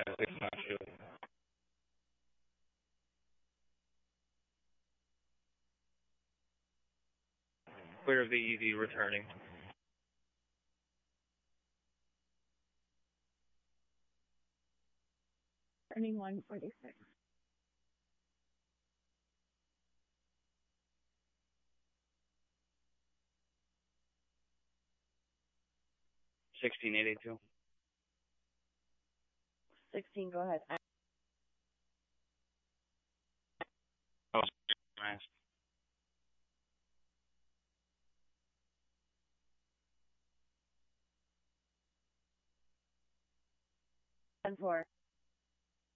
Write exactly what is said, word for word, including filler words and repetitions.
It's not true. Clear of the E V returning. Turning one forty-six. sixteen eighty-two. sixteen, go ahead. Oh, nice. ten four.